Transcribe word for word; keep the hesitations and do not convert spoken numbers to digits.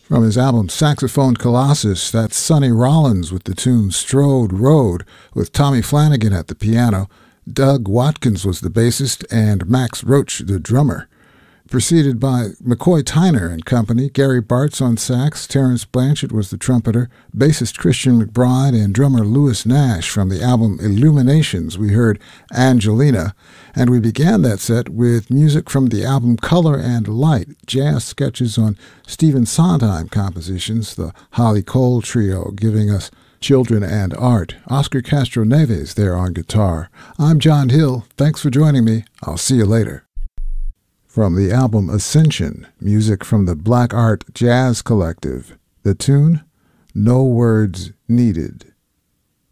From his album Saxophone Colossus, that's Sonny Rollins with the tune Strode Road, with Tommy Flanagan at the piano. Doug Watkins was the bassist, and Max Roach the drummer. Preceded by McCoy Tyner and company, Gary Bartz on sax, Terrence Blanchard was the trumpeter, bassist Christian McBride, and drummer Lewis Nash. From the album Illuminations, we heard Angelina, and we began that set with music from the album Color and Light, jazz sketches on Stephen Sondheim compositions, the Holly Cole Trio giving us Children and Art. Oscar Castro Neves there on guitar. I'm John Hill. Thanks for joining me. I'll see you later. From the album Ascension, music from the Black Art Jazz Collective, the tune No Words Needed.